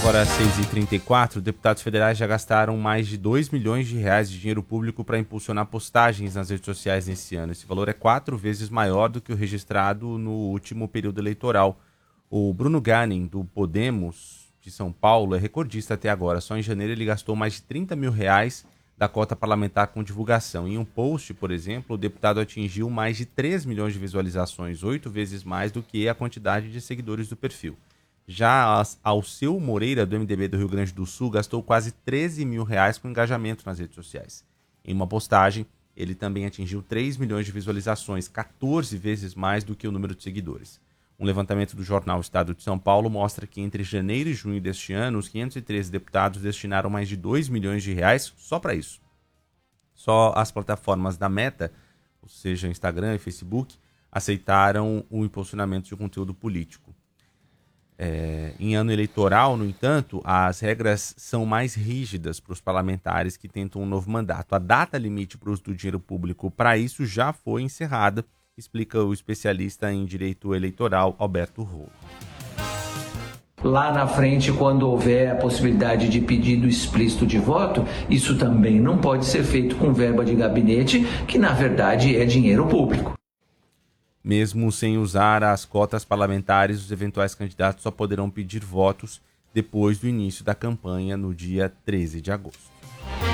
Agora, às 6h34, deputados federais já gastaram mais de 2 milhões de reais de dinheiro público para impulsionar postagens nas redes sociais nesse ano. Esse valor é 4 vezes maior do que o registrado no último período eleitoral. O Bruno Ganin, do Podemos, de São Paulo, é recordista até agora. Só em janeiro ele gastou mais de 30 mil reais da cota parlamentar com divulgação. Em um post, por exemplo, o deputado atingiu mais de 3 milhões de visualizações, 8 vezes mais do que a quantidade de seguidores do perfil. Já Alceu Moreira, do MDB do Rio Grande do Sul, gastou quase 13 mil reais com engajamento nas redes sociais. Em uma postagem, ele também atingiu 3 milhões de visualizações, 14 vezes mais do que o número de seguidores. Um levantamento do jornal Estado de São Paulo mostra que entre janeiro e junho deste ano, os 513 deputados destinaram mais de 2 milhões de reais só para isso. Só as plataformas da Meta, ou seja, Instagram e Facebook, aceitaram o impulsionamento de conteúdo político. Em ano eleitoral, no entanto, as regras são mais rígidas para os parlamentares que tentam um novo mandato. A data limite para o uso do dinheiro público para isso já foi encerrada, explica o especialista em direito eleitoral, Alberto Rolo. Lá na frente, quando houver a possibilidade de pedido explícito de voto, isso também não pode ser feito com verba de gabinete, que na verdade é dinheiro público. Mesmo sem usar as cotas parlamentares, os eventuais candidatos só poderão pedir votos depois do início da campanha no dia 13 de agosto.